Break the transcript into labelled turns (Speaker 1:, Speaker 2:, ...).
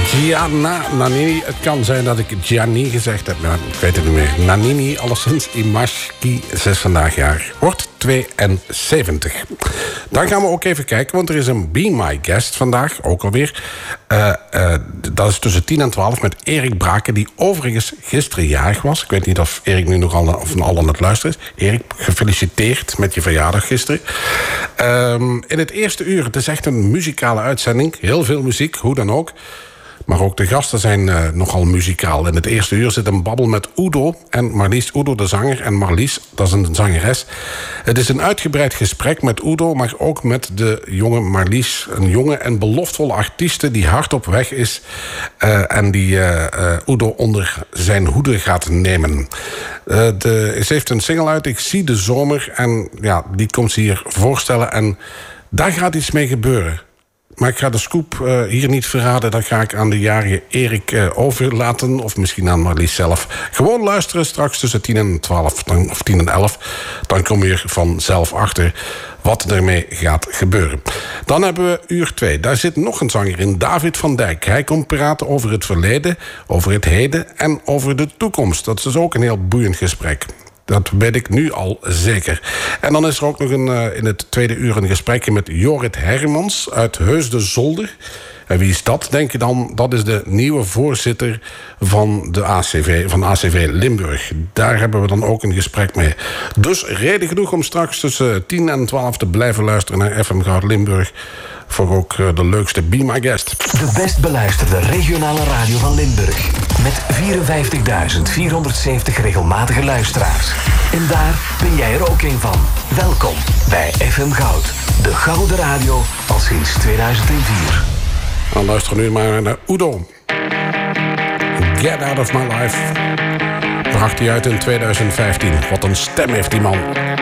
Speaker 1: Gianna Nannini. Het kan zijn dat ik Gianni gezegd heb, maar ik weet het niet meer. Nannini, alleszins Imashki, 6 vandaag jaar. Wordt 72. Dan gaan we ook even kijken, want er is een Be My Guest vandaag, ook alweer. Dat is tussen 10 en 12 met Erik Braken, die overigens gisteren jarig was. Ik weet niet of Erik nu nog al aan het luisteren is. Erik, gefeliciteerd met je verjaardag gisteren. In het eerste uur, het is echt een muzikale uitzending. Heel veel muziek, hoe dan ook. Maar ook de gasten zijn nogal muzikaal. In het eerste uur zit een babbel met Udo en Marlies. Udo de zanger en Marlies, dat is een zangeres. Het is een uitgebreid gesprek met Udo, maar ook met de jonge Marlies. Een jonge en beloftvolle artieste die hard op weg is. En die Udo onder zijn hoede gaat nemen. Ze heeft een single uit, Ik zie de zomer. En ja, die komt ze hier voorstellen. En daar gaat iets mee gebeuren. Maar ik ga de scoop hier niet verraden. Dat ga ik aan de jarige Erik overlaten. Of misschien aan Marlies zelf. Gewoon luisteren straks tussen 10 en 12. Of 10 en 11. Dan kom je er vanzelf achter wat ermee gaat gebeuren. Dan hebben we uur 2. Daar zit nog een zanger in, David van Dijk. Hij komt praten over het verleden, over het heden en over de toekomst. Dat is dus ook een heel boeiend gesprek. Dat weet ik nu al zeker. En dan is er ook nog in het tweede uur een gesprekje met Jorrit Hermans uit Heus de Zolder. En wie is dat, denk je dan? Dat is de nieuwe voorzitter van de ACV Limburg. Daar hebben we dan ook een gesprek mee. Dus reden genoeg om straks tussen 10 en 12 te blijven luisteren naar FM Goud Limburg. Voor ook de leukste Be My Guest.
Speaker 2: De best beluisterde regionale radio van Limburg. Met 54.470 regelmatige luisteraars. En daar ben jij er ook een van. Welkom bij FM Goud. De gouden radio al sinds 2004.
Speaker 1: Dan luisteren we nu maar naar Udo. Get Out of My Life. Bracht hij uit in 2015. Wat een stem heeft die man.